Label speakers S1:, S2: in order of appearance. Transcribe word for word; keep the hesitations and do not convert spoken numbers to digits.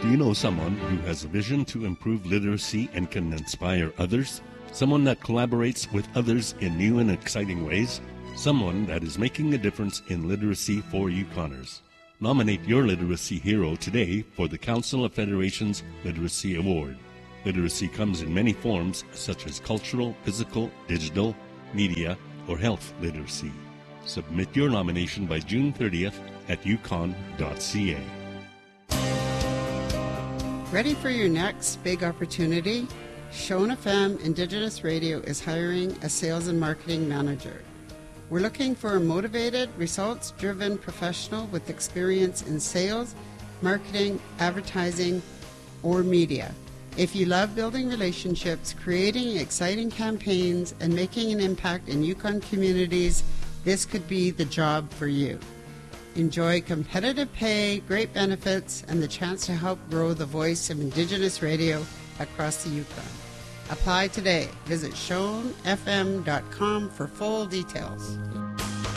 S1: Do you know someone who has a vision to improve literacy and can inspire others? Someone that collaborates with others in new and exciting ways? Someone that is making a difference in literacy for Yukoners. Nominate your literacy hero today for the Council of Federations Literacy Award. Literacy comes in many forms such as cultural, physical, digital, media, or health literacy. Submit your nomination by June thirtieth at yukon dot c a.
S2: Ready for your next big opportunity? Shone F M Indigenous Radio is hiring a sales and marketing manager. We're looking for a motivated, results-driven professional with experience in sales, marketing, advertising, or media. If you love building relationships, creating exciting campaigns, and making an impact in Yukon communities, this could be the job for you. Enjoy competitive pay, great benefits, and the chance to help grow the voice of Indigenous radio across the Yukon. Apply today. Visit shone f m dot com for full details.